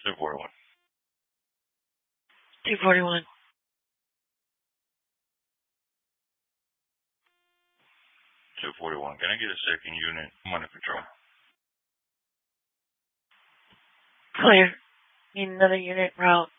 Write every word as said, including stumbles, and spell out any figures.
two forty-one. two forty-one. two forty-one. Can I get a second unit? I'm under control. Clear. Need another unit route.